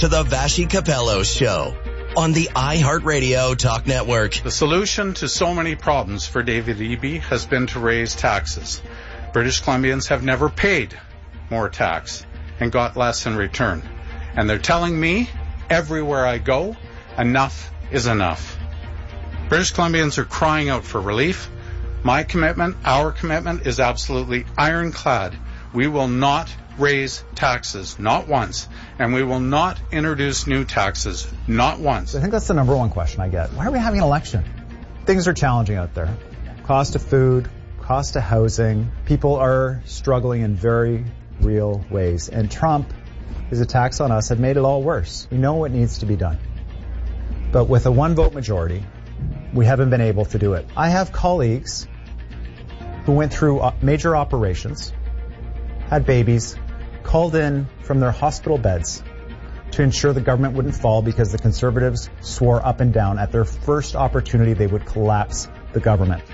to the Vashi Capello Show on the iHeartRadio Talk Network. The solution to so many problems for David Eby has been to raise taxes. British Columbians have never paid more tax and got less in return. And they're telling me, everywhere I go, enough is enough. British Columbians are crying out for relief. My commitment, our commitment, is absolutely ironclad. We will not raise taxes, not once, and we will not introduce new taxes, not once. I think that's the number one question I get. Why are we having an election? Things are challenging out there. Cost of food, cost of housing. People are struggling in very real ways. And Trump, his attacks on us have made it all worse. We know what needs to be done. But with a one-vote majority, we haven't been able to do it. I have colleagues who went through major operations, had babies, called in from their hospital beds to ensure the government wouldn't fall because the Conservatives swore up and down at their first opportunity they would collapse the government.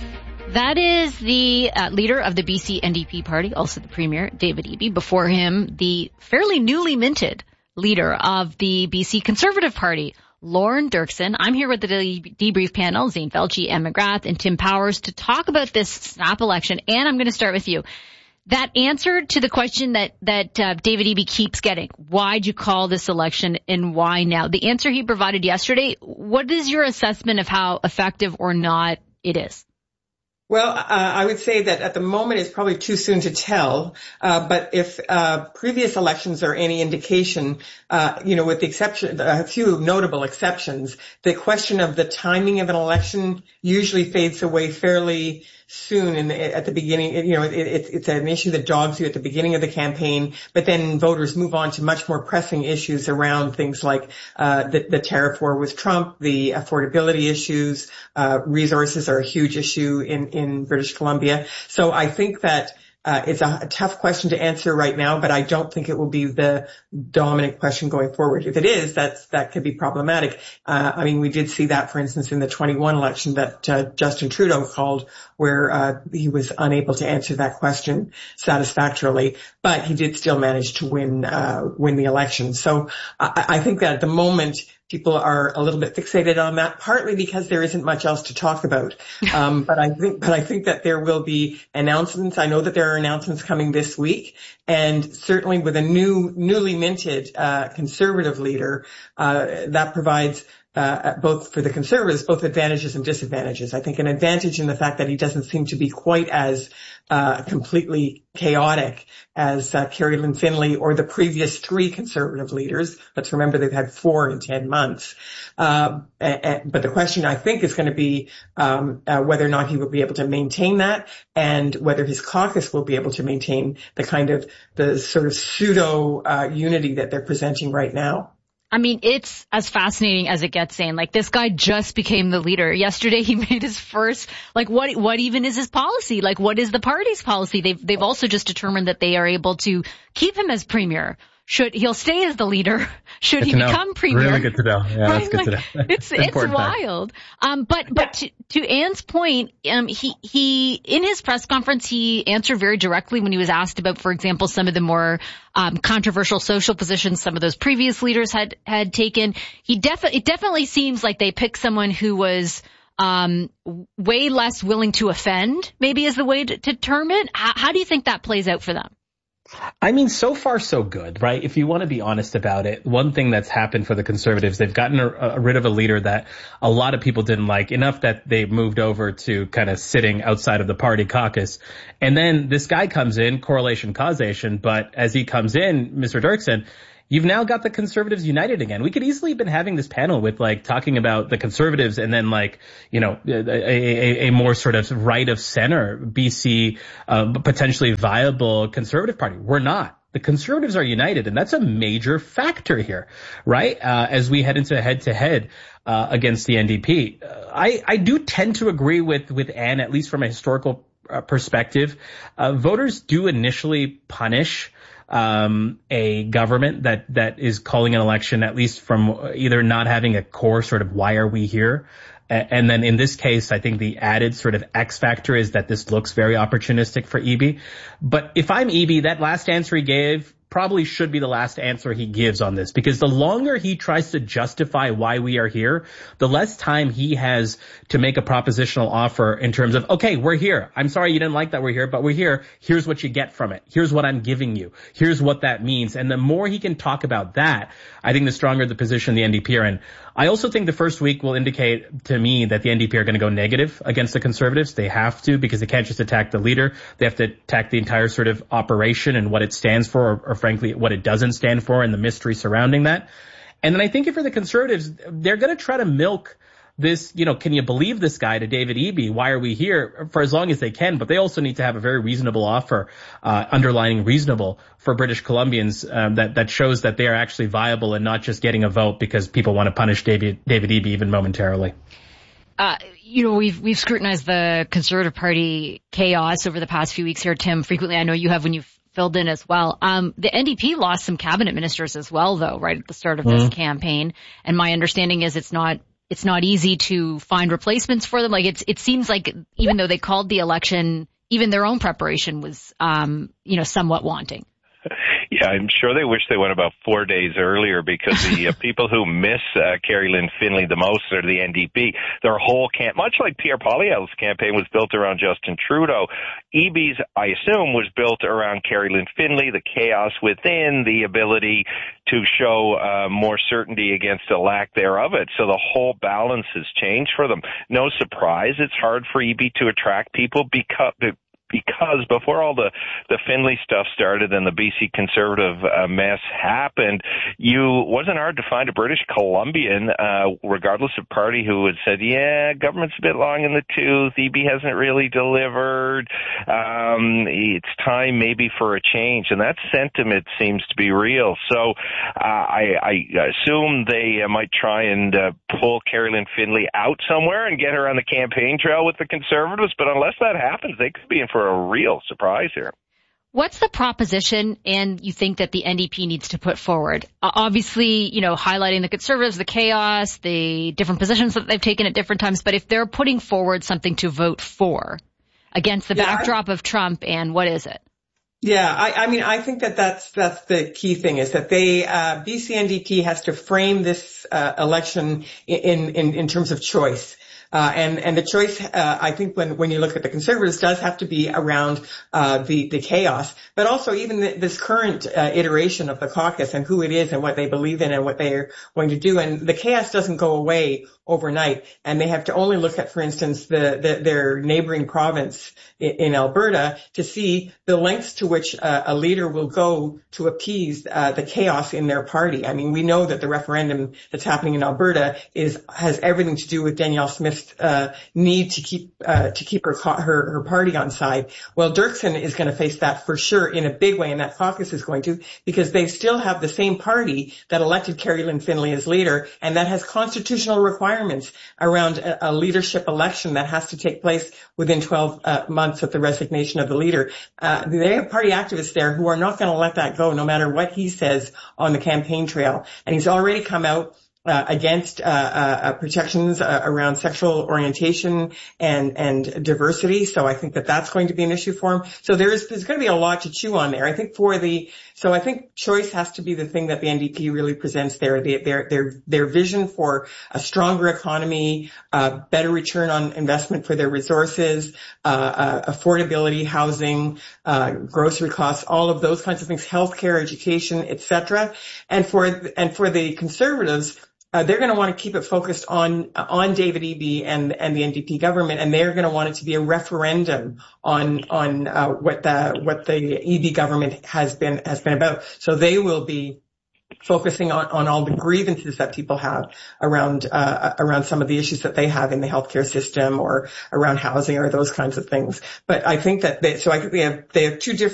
That is the leader of the BC NDP party, also the Premier, David Eby. Before him, the fairly newly minted leader of the BC Conservative Party, Lorne Dirksen. I'm here with the debrief panel, Zane Felchi, Anne McGrath, and Tim Powers, to talk about this snap election. And I'm going to start with you. That answer to the question that David Eby keeps getting, why'd you call this election and why now? The answer he provided yesterday, what is your assessment of how effective or not it is? Well, I would say that at the moment it's probably too soon to tell. But if previous elections are any indication, with the exception, a few notable exceptions, the question of the timing of an election usually fades away fairly soon at the beginning. It's an issue that dogs you at the beginning of the campaign, but then voters move on to much more pressing issues around things like the tariff war with Trump, the affordability issues. Resources are a huge issue in British Columbia. So I think that it's a tough question to answer right now, but I don't think it will be the dominant question going forward. If it is, that could be problematic. We did see that, for instance, in the 21 election that Justin Trudeau called, where he was unable to answer that question satisfactorily, but he did still manage to win the election. So I think that at the moment, people are a little bit fixated on that, partly because there isn't much else to talk about. But I think that there will be announcements. I know that there are announcements coming this week, and certainly with a newly minted Conservative leader, that provides both for the Conservatives, both advantages and disadvantages. I think an advantage in the fact that he doesn't seem to be quite as completely chaotic as Kerry Lynn Finlay or the previous three Conservative leaders. Let's remember they've had 4 in 10 months. But the question, I think, is going to be whether or not he will be able to maintain that, and whether his caucus will be able to maintain the sort of pseudo unity that they're presenting right now. I mean, it's as fascinating as it gets, Zane. Like, this guy just became the leader. Yesterday he made his first, what even is his policy? Like, what is the party's policy? They've also just determined that they are able to keep him as premier. He'll stay as the leader? Should he become premier? Really good to know. Yeah, that's good to know. It's wild. But to Anne's point, he in his press conference, he answered very directly when he was asked about, for example, some of the more controversial social positions some of those previous leaders had taken. It definitely seems like they picked someone who was way less willing to offend, maybe is the way to term it. How do you think that plays out for them? I mean, so far so good, right? If you want to be honest about it, one thing that's happened for the Conservatives, they've gotten rid of a leader that a lot of people didn't like, enough that they moved over to kind of sitting outside of the party caucus. And then this guy comes in, correlation causation, but as he comes in, Mr. Dirksen, you've now got the Conservatives united again. We could easily have been having this panel with talking about the Conservatives and then a more sort of right of center BC, potentially viable Conservative party. We're not. The Conservatives are united, and that's a major factor here, right? As we head into head-to-head against the NDP. I do tend to agree with Anne, at least from a historical perspective. Voters do initially punish a government that is calling an election, at least from either not having a core sort of why are we here. And then in this case, I think the added sort of X factor is that this looks very opportunistic for Eby. But if I'm Eby, that last answer he gave probably should be the last answer he gives on this, because the longer he tries to justify why we are here, the less time he has to make a propositional offer in terms of, okay, we're here. I'm sorry you didn't like that we're here, but we're here. Here's what you get from it. Here's what I'm giving you. Here's what that means. And the more he can talk about that, I think the stronger the position the NDP are in. I also think the first week will indicate to me that the NDP are going to go negative against the Conservatives. They have to, because they can't just attack the leader. They have to attack the entire sort of operation and what it stands for, or frankly, what it doesn't stand for, and the mystery surrounding that. And then I think for the Conservatives, they're going to try to milk this, can you believe this guy, to David Eby? Why are we here? For as long as they can, but they also need to have a very reasonable offer, underlining reasonable, for British Columbians, that shows that they are actually viable and not just getting a vote because people want to punish David Eby even momentarily. We've scrutinized the Conservative Party chaos over the past few weeks here, Tim. Frequently, I know you have when you've filled in as well. The NDP lost some cabinet ministers as well, though, right at the start of this campaign. And my understanding is it's not easy to find replacements for them. Like it seems like even though they called the election, even their own preparation was, somewhat wanting. Yeah, I'm sure they wish they went about 4 days earlier, because the people who miss Kerry Lynn Finlay the most are the NDP. Their whole much like Pierre Poilievre's campaign was built around Justin Trudeau, Eby's, I assume, was built around Kerry Lynn Finlay, the chaos within, the ability to show more certainty against a lack thereof it. So the whole balance has changed for them. No surprise, it's hard for Eby to attract people because before all the Finlay stuff started and the BC Conservative mess happened, wasn't hard to find a British Columbian, regardless of party, who had said, yeah, government's a bit long in the tooth, Eby hasn't really delivered, it's time maybe for a change, and that sentiment seems to be real. So I assume they might try and pull Kerry Lynn Finlay out somewhere and get her on the campaign trail with the Conservatives, but unless that happens, they could be in for a real surprise here. What's the proposition and you think that the NDP needs to put forward? Obviously, highlighting the Conservatives, the chaos, the different positions that they've taken at different times, but if they're putting forward something to vote for against the backdrop of Trump, and what is it? Yeah, I think that's the key thing, is that BC NDP has to frame this election in terms of choice. And the choice, I think when you look at the Conservatives, does have to be around the chaos, but also even this current iteration of the caucus and who it is and what they believe in and what they're going to do. And the chaos doesn't go away overnight, and they have to only look at, for instance, their neighboring province in Alberta to see the lengths to which a leader will go to appease the chaos in their party. I mean, we know that the referendum that's happening in Alberta has everything to do with Danielle Smith's need to keep her party on side. Well, Dirksen is going to face that for sure in a big way, and that caucus is going to, because they still have the same party that elected Kerry Lynn Finlay as leader, and that has constitutional requirements around a leadership election that has to take place within 12 months of the resignation of the leader. They have party activists there who are not going to let that go, no matter what he says on the campaign trail. And he's already come out against protections around sexual orientation and diversity. So I think that's going to be an issue for him. So there's going to be a lot to chew on there. I think I think choice has to be the thing that the NDP really presents there. Their vision for a stronger economy, better return on investment for their resources, affordability, housing, grocery costs, all of those kinds of things, healthcare, education, etc. And for the Conservatives, they're going to want to keep it focused on David Eby and the NDP government, and they're going to want it to be a referendum on what the Eby government has been about. So they will be focusing on all the grievances that people have around some of the issues that they have in the healthcare system or around housing or those kinds of things. But I think that they have two different